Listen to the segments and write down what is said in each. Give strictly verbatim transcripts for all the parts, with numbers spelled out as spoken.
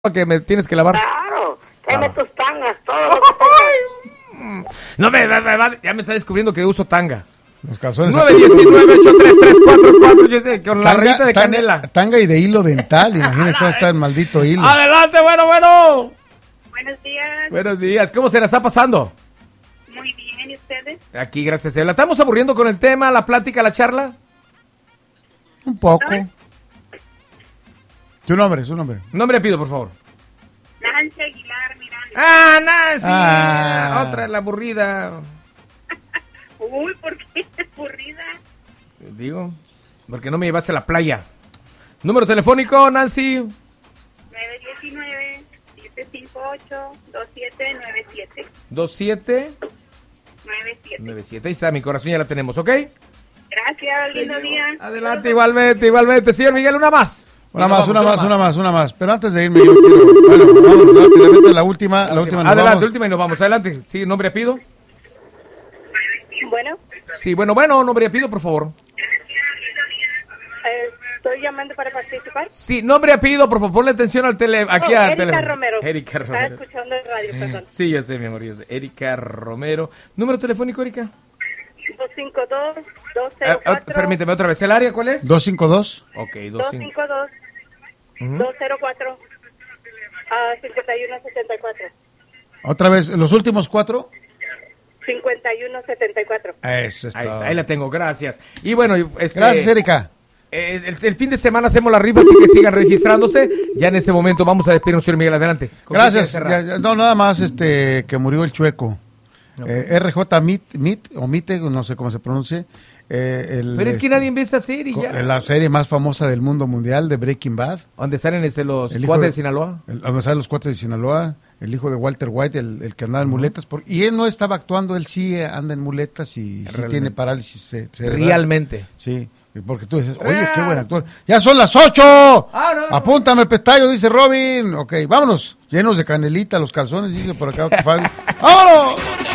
que me tienes que lavar. Claro, tráeme Claro. tus tangas, todo lo que tengas. No me, me- me- ya me está descubriendo que uso tanga. Los calzones. nueve uno nueve, ocho tres tres cuatro cuatro, yo sé, con la rayita de tanga, canela. Tanga y de hilo dental, imagínate cómo está el maldito hilo. Adelante, bueno, bueno. Buenos días, Buenos días, ¿cómo se la está pasando? muy bien, ¿y ustedes? Aquí, gracias a Dios. ¿La estamos aburriendo con el tema, la plática, la charla? Un poco. Su nombre, su nombre. Nombre y pido, por favor. Nancy Aguilar Miranda. Ah, Nancy. Ah. Otra, la aburrida. Uy, ¿por qué aburrida? Digo, porque no me llevaste a la playa. Número telefónico, Nancy. nueve uno nueve, siete cinco ocho, dos siete nueve siete. dos siete nueve siete. nueve siete. Ahí está, mi corazón ya la tenemos, ¿ok? Gracias, lindo día. Adelante, igualmente, igualmente. Señor Miguel, una más. Una Y más, nos una vamos, más, una más, una más. Pero antes de irme, yo quiero. Bueno, vamos rápidamente la última, la última. nos Adelante, vamos. última y nos vamos. Adelante. Sí, nombre y pido. Bueno, Sí, bueno, bueno, nombre y pido, por favor. eh, estoy llamando para participar. Sí, nombre y apellido, por favor, ponle atención al tele, aquí Oh, al Erika teléfono. Romero. Erika Estaba Romero. escuchando el radio, perdón. Sí, yo sé, mi amor, yo sé. Erika Romero. ¿Número telefónico, Erika? dos cinco dos, dos Ah, cero ah, cuatro, permíteme otra vez. ¿El área cuál es? dos cinco dos. Ok, dos dos cinco. cinco dos, Ujú. dos cero cuatro, ah, cincuenta y uno setenta y cuatro. Otra vez, los últimos cuatro. cincuenta y uno setenta y cuatro. Eso es Ahí, todo. está, ahí la tengo, gracias. Y bueno, este, Gracias, Erika. eh, el, el fin de semana hacemos la rifa, así que sigan registrándose. Ya en este momento vamos a despedirnos, señor Miguel, adelante. ¿Con quién Gracias. quieres cerrar? Ya- ya- no, nada más este que murió el Chueco. Eh, R J Mit, Mit, o Mite, no sé cómo se pronuncie. Eh, el, Pero es que este, nadie ve esta serie co- ya. La serie más famosa del mundo mundial de Breaking Bad. ¿Dónde salen este, los El hijo cuates de de- Sinaloa? El, donde salen los cuatro de Sinaloa, el hijo de Walter White, el, el que andaba en muletas. Por, y él no estaba actuando, él sí anda en muletas y sí Realmente. tiene parálisis ce- cerebral. Realmente. Sí, porque tú dices, oye, Real. qué buen actor. ¡Ya son las ocho! Ah, no. Apúntame, pestaño, dice Robin. Ok, vámonos. Llenos de canelita los calzones, dice por acá Fabi. ¡Vámonos!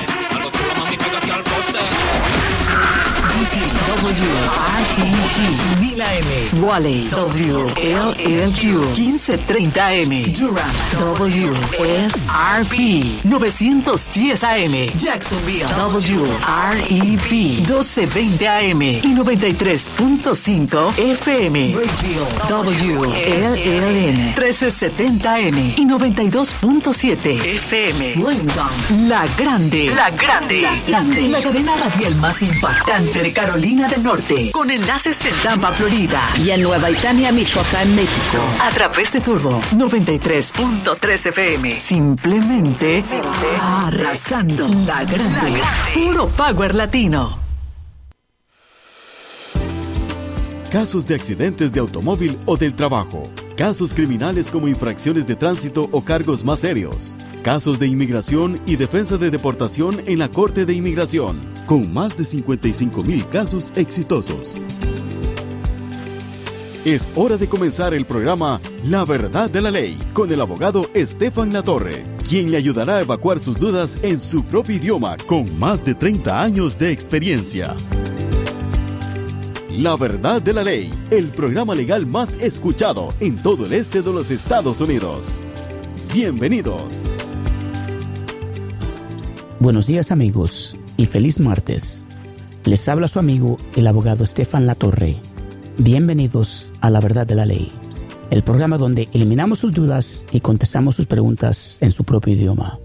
W R T G, mil A M, Wally, W L L Q, quince treinta A M, Durham, W S R P, novecientos diez A M, Jacksonville, W R E P, doce veinte A M y noventa y tres punto cinco F M, Raceville, W L L N, trece setenta A M y noventa y dos punto siete F M, Langdon, La Grande, La Grande, La Grande, la cadena radial más impactante de Carolina del Norte, con enlaces en Tampa, Florida, y en Nueva Italia, Michoacán, México, a través de Turbo noventa y tres punto tres F M. Simplemente arrasando. La Grande, puro power latino. Casos de accidentes de automóvil o del trabajo. Casos criminales como infracciones de tránsito o cargos más serios. Casos de inmigración y defensa de deportación en la Corte de Inmigración, con más de cincuenta y cinco mil casos exitosos. Es hora de comenzar el programa La Verdad de la Ley con el abogado Estefan Latorre, quien le ayudará a evacuar sus dudas en su propio idioma con más de treinta años de experiencia. La Verdad de la Ley, el programa legal más escuchado en todo el este de los Estados Unidos. Bienvenidos. Buenos días, amigos, y feliz martes. Les habla su amigo, el abogado Estefan Latorre. Bienvenidos a La Verdad de la Ley, el programa donde eliminamos sus dudas y contestamos sus preguntas en su propio idioma.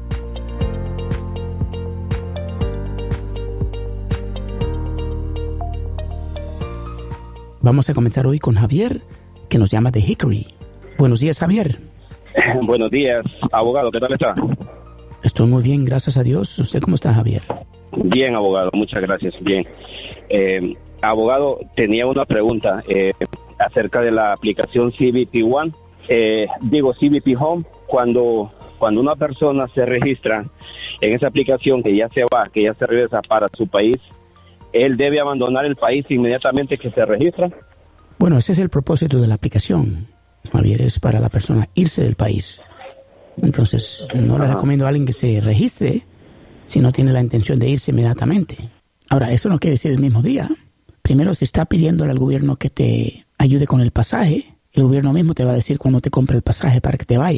Vamos a comenzar hoy con Javier, que nos llama de Hickory. Buenos días, Javier. Buenos días, abogado, ¿qué tal está? Estoy muy bien, gracias a Dios. ¿Usted cómo está, Javier? Bien, abogado, muchas gracias, bien. Eh, abogado, tenía una pregunta eh, acerca de la aplicación C B P One, eh, digo C B P Home, cuando, cuando una persona se registra en esa aplicación que ya se va, que ya se regresa para su país, ¿él debe abandonar el país inmediatamente que se registra? Bueno, ese es el propósito de la aplicación, Javier, es para la persona irse del país. Entonces, no le Ajá. recomiendo a alguien que se registre si no tiene la intención de irse inmediatamente. Ahora, eso no quiere decir el mismo día. Primero se está pidiéndole al gobierno que te ayude con el pasaje, El gobierno mismo te va a decir cuando te compre el pasaje para que te vayas.